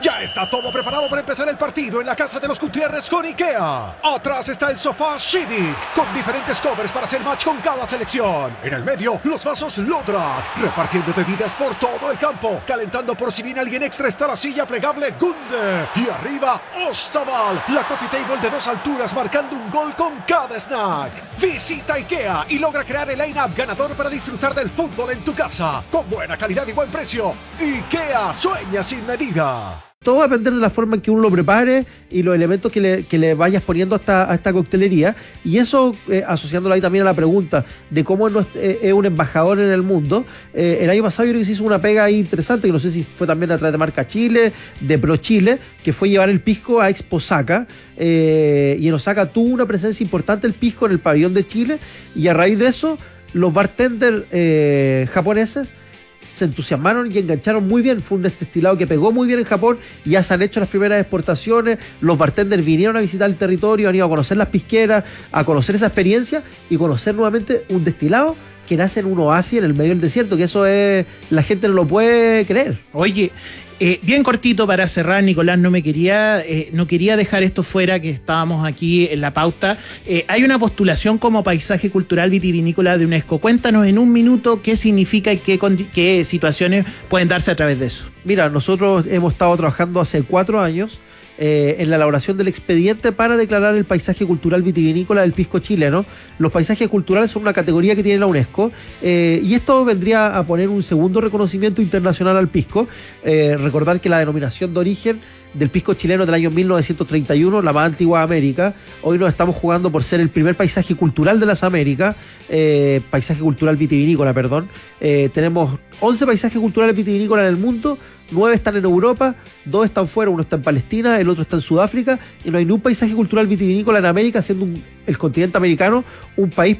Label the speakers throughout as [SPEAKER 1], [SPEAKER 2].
[SPEAKER 1] Ya está todo preparado para empezar el partido en la casa de los Gutiérrez con IKEA. Atrás está el sofá Civic, con diferentes covers para hacer match con cada selección. En el medio, los vasos Lodrat, repartiendo bebidas por todo el campo. Calentando por si viene alguien extra está la silla plegable Gunde. Y arriba, Ostaval, la coffee table de 2 alturas, marcando un gol con cada snack. Visita IKEA y logra crear el line-up ganador para disfrutar del fútbol en tu casa. Con buena calidad y buen precio. IKEA sueña sin medida.
[SPEAKER 2] Todo va a depender de la forma en que uno lo prepare y los elementos que le vayas poniendo a esta coctelería. Y eso, asociándolo ahí también a la pregunta de cómo es un embajador en el mundo. El año pasado yo creo que se hizo una pega ahí interesante, que no sé si fue también a través de Marca Chile, de Pro Chile, que fue llevar el pisco a Expo Osaka. Y en Osaka tuvo una presencia importante el pisco en el pabellón de Chile. Y a raíz de eso, los bartenders japoneses se entusiasmaron y engancharon muy bien. Fue un destilado que pegó muy bien en Japón y ya se han hecho las primeras exportaciones. Los bartenders vinieron a visitar el territorio, han ido a conocer las pisqueras, a conocer esa experiencia y conocer nuevamente un destilado que nace en un oasis en el medio del desierto, que eso es, la gente no lo puede creer.
[SPEAKER 3] Oye, bien cortito para cerrar, Nicolás, no quería dejar esto fuera, que estábamos aquí en la pauta. Hay una postulación como paisaje cultural vitivinícola de UNESCO. Cuéntanos en un minuto qué significa y qué situaciones pueden darse a través de eso.
[SPEAKER 2] Mira, nosotros hemos estado trabajando hace 4 años en la elaboración del expediente para declarar el paisaje cultural vitivinícola del pisco chileno. Los paisajes culturales son una categoría que tiene la UNESCO y esto vendría a poner un segundo reconocimiento internacional al pisco. Recordar que la denominación de origen del pisco chileno del año 1931, la más antigua de América, hoy nos estamos jugando por ser el primer paisaje cultural de las Américas, paisaje cultural vitivinícola, perdón. Tenemos 11 paisajes culturales vitivinícolas en el mundo, 9 están en Europa, 2 están fuera, uno está en Palestina, el otro está en Sudáfrica, y no hay ni un paisaje cultural vitivinícola en América, siendo el continente americano un país,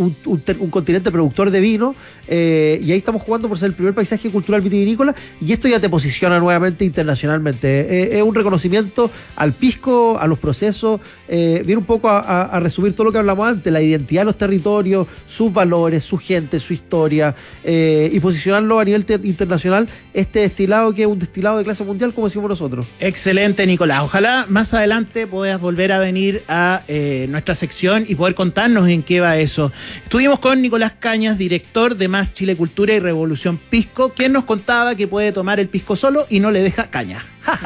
[SPEAKER 2] un continente productor de vino, y ahí estamos jugando por ser el primer paisaje cultural vitivinícola, y esto ya te posiciona nuevamente internacionalmente. Es un reconocimiento al pisco, a los procesos, viene un poco a resumir todo lo que hablamos antes, la identidad de los territorios, sus valores, su gente, su historia, y posicionarlo a nivel internacional, este destilado que es un destilado de clase mundial, como decimos nosotros.
[SPEAKER 3] Excelente, Nicolás. Ojalá más adelante puedas volver a venir a nuestra sección y poder contarnos en qué va eso. Estuvimos con Nicolás Cañas, director de Más Chile Cultura y Revolución Pisco, quien nos contaba que puede tomar el pisco solo y no le deja caña.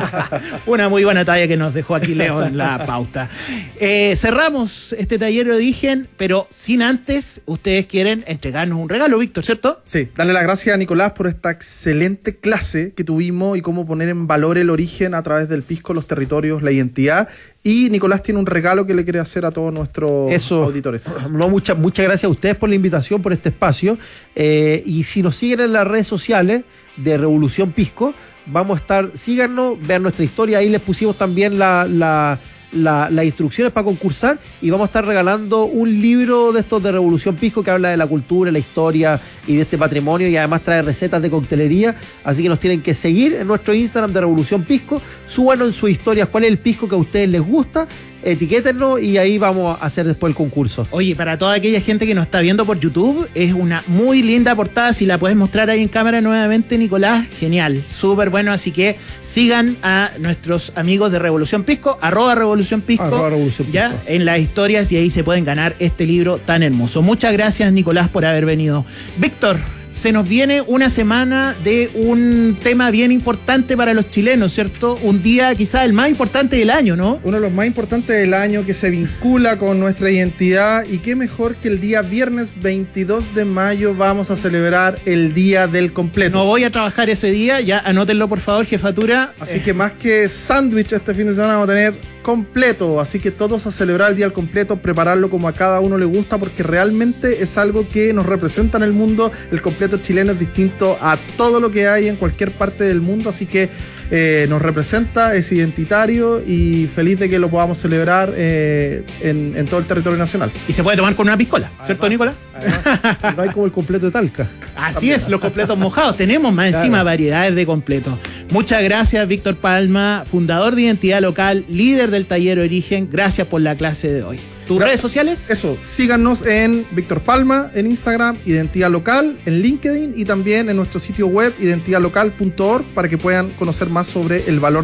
[SPEAKER 3] Una muy buena talla que nos dejó aquí Leo en la pauta. Cerramos este taller de origen, pero sin antes, ustedes quieren entregarnos un regalo, Víctor, ¿cierto?
[SPEAKER 4] Sí, darle las gracias a Nicolás por esta excelente clase que tuvimos y cómo poner en valor el origen a través del pisco, los territorios, la identidad. Y Nicolás tiene un regalo que le quiere hacer a todos nuestros auditores.
[SPEAKER 2] No, muchas gracias a ustedes por la invitación, por este espacio. Y si nos siguen en las redes sociales de Revolución Pisco, vamos a estar, síganos, vean nuestra historia, ahí les pusimos también las instrucciones para concursar y vamos a estar regalando un libro de estos de Revolución Pisco que habla de la cultura, la historia y de este patrimonio y además trae recetas de coctelería, así que nos tienen que seguir en nuestro Instagram de Revolución Pisco, súbanos en sus historias cuál es el pisco que a ustedes les gusta, etiquétenlo y ahí vamos a hacer después el concurso.
[SPEAKER 3] Oye, para toda aquella gente que nos está viendo por YouTube, es una muy linda portada. Si la puedes mostrar ahí en cámara nuevamente, Nicolás, genial, súper bueno. Así que sigan a nuestros amigos de Revolución Pisco, @Revolución Pisco, ya en las historias, y ahí se pueden ganar este libro tan hermoso. Muchas gracias, Nicolás, por haber venido. Víctor, se nos viene una semana de un tema bien importante para los chilenos, ¿cierto? Un día quizás el más importante del año, ¿no?
[SPEAKER 4] Uno de los más importantes del año que se vincula con nuestra identidad, y qué mejor que el día viernes 22 de mayo vamos a celebrar el Día del Completo.
[SPEAKER 3] No voy a trabajar ese día, ya anótenlo por favor, jefatura.
[SPEAKER 4] Así que más que sándwich este fin de semana vamos a tener completo, así que todos a celebrar el día al completo, prepararlo como a cada uno le gusta, porque realmente es algo que nos representa en el mundo. El completo chileno es distinto a todo lo que hay en cualquier parte del mundo, así que nos representa, es identitario y feliz de que lo podamos celebrar en todo el territorio nacional.
[SPEAKER 3] Y se puede tomar con una piscola, ¿cierto, Nicolás?
[SPEAKER 2] No hay como el completo de Talca.
[SPEAKER 3] Así es, los completos mojados. Tenemos más encima variedades de completos. Muchas gracias, Víctor Palma, fundador de Identidad Local, líder del taller Origen. Gracias por la clase de hoy. ¿Tus redes sociales?
[SPEAKER 4] Eso, síganos en Víctor Palma, en Instagram, Identidad Local, en LinkedIn y también en nuestro sitio web identidadlocal.org para que puedan conocer más sobre el valor